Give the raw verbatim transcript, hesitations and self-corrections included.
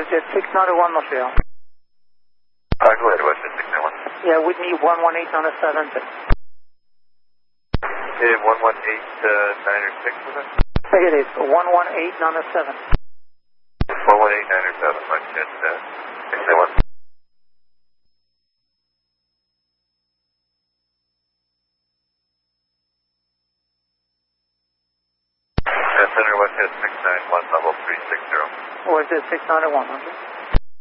Westjet six nine one, Montreal. Uh, go ahead, Westjet six nine one. Yeah, with me one one eight nine seven. Yeah, one one eight nine six, was it? It is, one one eight nine seven. one one eight nine seven, Westjet six nine one. Center Westjet six nine one, level three six zero. Westjet six nine one, okay.